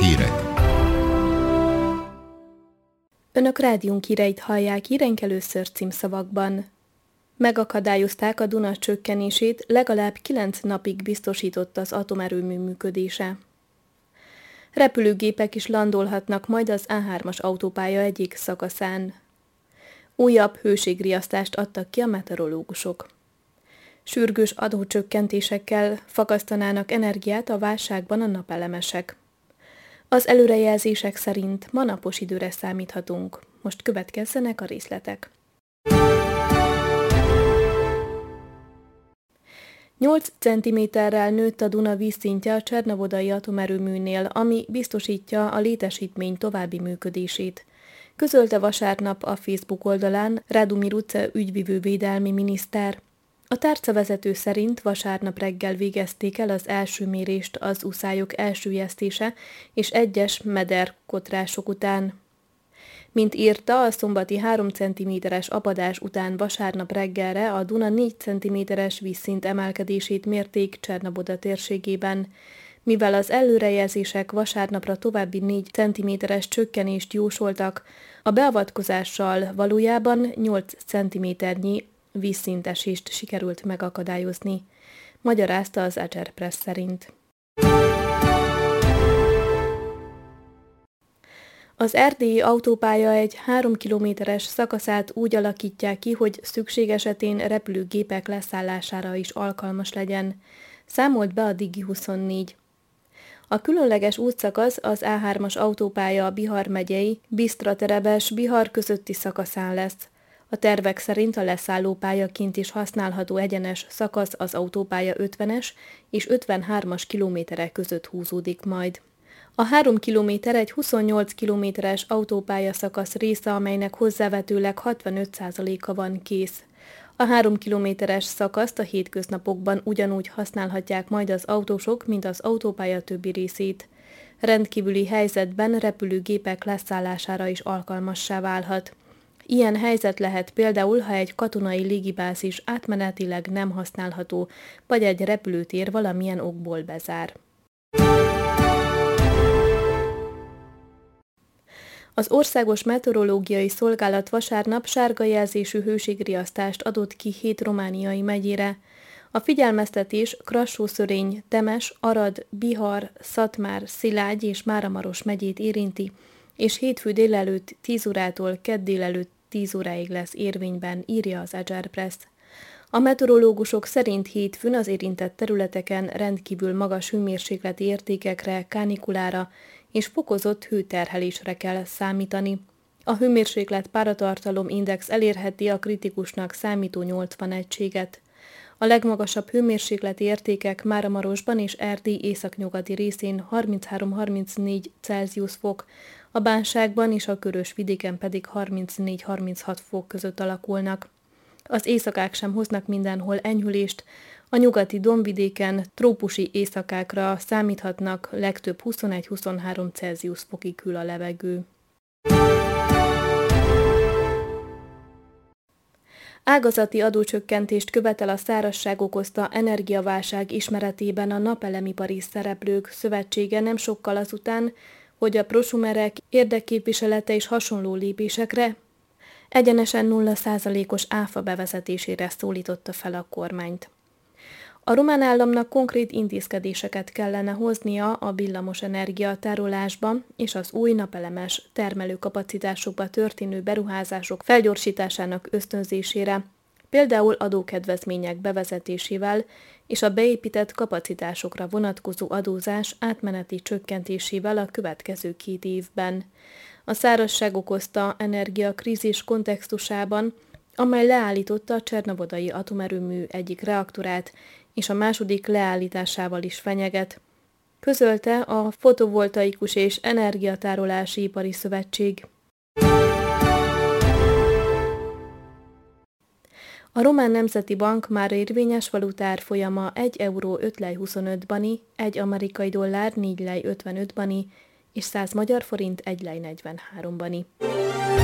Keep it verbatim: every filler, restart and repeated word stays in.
Hírek. Önök rádiónk híreit hallják, híreink először címszavakban. Megakadályozták a Duna csökkenését, legalább kilenc napig biztosított az atomerőmű működése. Repülőgépek is landolhatnak majd az á hármas autópálya egyik szakaszán. Újabb hőségriasztást adtak ki a meteorológusok. Sürgős adócsökkentésekkel fakasztanának energiát a válságban a napelemesek. Az előrejelzések szerint ma napos időre számíthatunk. Most következzenek a részletek. nyolc centiméterrel nőtt a Duna vízszintje a Csernovodai atomerőműnél, ami biztosítja a létesítmény további működését. Közölte vasárnap a Facebook oldalán Radomir Uce ügyvivővédelmi miniszter. A tárcavezető szerint vasárnap reggel végezték el az első mérést az uszályok elsüllyesztése és egyes mederkotrások után. Mint írta, a szombati három centiméteres apadás után vasárnap reggelre a Duna négy centiméteres vízszint emelkedését mérték Csernoboda térségében. Mivel az előrejelzések vasárnapra további négy centiméteres csökkenést jósoltak, a beavatkozással valójában nyolc centiméternyi vízszintesést sikerült megakadályozni, magyarázta az Agerpress szerint. Az erdélyi autópálya egy három kilométeres szakaszát úgy alakítják ki, hogy szükség esetén repülőgépek leszállására is alkalmas legyen, számolt be a Digi huszonnégy. A különleges útszakasz az á hármas autópálya a Bihar megyei Bisztra-Terebes-Bihar közötti szakaszán lesz. A tervek szerint a leszállópályaként is használható egyenes szakasz az autópálya ötvenes és ötvenhármas kilométerek között húzódik majd. A három kilométer egy huszonnyolc kilométeres autópálya szakasz része, amelynek hozzávetőleg hatvanöt százaléka van kész. A három kilométeres szakaszt a hétköznapokban ugyanúgy használhatják majd az autósok, mint az autópálya többi részét. Rendkívüli helyzetben repülőgépek leszállására is alkalmassá válhat. Ilyen helyzet lehet például, ha egy katonai légibázis átmenetileg nem használható, vagy egy repülőtér valamilyen okból bezár. Az Országos Meteorológiai Szolgálat vasárnap sárga jelzésű hőségriasztást adott ki hét romániai megyére. A figyelmeztetés Krassó-Szörény, Temes, Arad, Bihar, Szatmár, Szilágy és Máramaros megyét érinti, és hétfő délelőtt tíz órától kedd délelőtt tíz óráig lesz érvényben, írja az Agerpress. A meteorológusok szerint hétfőn az érintett területeken rendkívül magas hőmérsékleti értékekre, kánikulára és fokozott hőterhelésre kell számítani. A hőmérséklet páratartalom index elérheti a kritikusnak számító nyolcvan egységet. A legmagasabb hőmérsékleti értékek Máramarosban és Erdély északnyugati részén harminchárom-harmincnégy Celsius fok, a Bánságban és a Körös-vidéken pedig harmincnégy-harminchat fok között alakulnak. Az éjszakák sem hoznak mindenhol enyhülést, a nyugati dombvidéken trópusi éjszakákra számíthatnak, legtöbb huszonegy-huszonhárom Celsius fokig hűl a levegő. Ágazati adócsökkentést követel a szárazság okozta energiaválság ismeretében a napelemipari szereplők szövetsége nem sokkal azután, hogy a prosumerek érdekképviselete és hasonló lépésekre egyenesen nulla százalékos áfa bevezetésére szólította fel a kormányt. A román államnak konkrét intézkedéseket kellene hoznia a villamosenergia tárolásba és az új napelemes termelőkapacitásokba történő beruházások felgyorsításának ösztönzésére, például adókedvezmények bevezetésével és a beépített kapacitásokra vonatkozó adózás átmeneti csökkentésével a következő két évben. A szárazság okozta energiakrízis kontextusában, amely leállította a Csernovodai atomerőmű egyik reaktorát, és a második leállításával is fenyeget, közölte a Fotovoltaikus és Energiatárolási Ipari Szövetség. A Román Nemzeti Bank már érvényes valutárfolyama egy euró öt lej huszonöt bani, egy amerikai dollár négy lej ötvenöt bani, és száz magyar forint egy lej negyvenhárom bani.